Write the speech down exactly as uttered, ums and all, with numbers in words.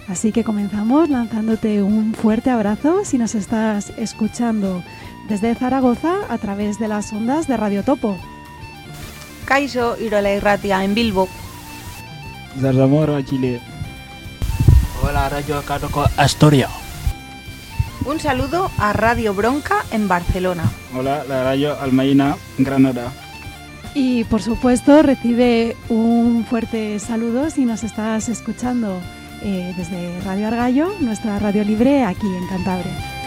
Así que comenzamos lanzándote un fuerte abrazo si nos estás escuchando desde Zaragoza a través de las ondas de Radio Topo. Kaixo Irola Irratia en Bilbo. Zarzamora, Chile. Hola, Radio Carnoco Astoria. Un saludo a Radio Bronca en Barcelona. Hola, la Radio Almaina, Granada. Y por supuesto recibe un fuerte saludo si nos estás escuchando eh, desde Radio Argallo, nuestra radio libre aquí en Cantabria.